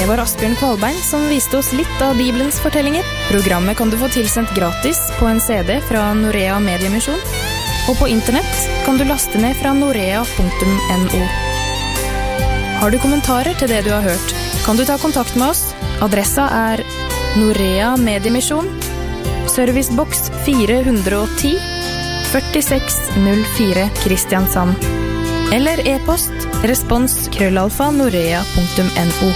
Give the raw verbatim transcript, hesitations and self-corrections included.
Det var Asbjørn Kvalbein som viste oss litt av Bibelens fortellinger. Programmet kan du få tilsendt gratis på en C D fra Norea Mediemisjon, og på internett kan du laste ned fra norea punktum no. Har du kommentarer til det du har hørt, kan du ta kontakt med oss. Adressa er Norea Mediemisjon, serviceboks fire hundre ti, førtiseks null fire Kristiansand. Eller e-post respons krøllalfa norea punktum no.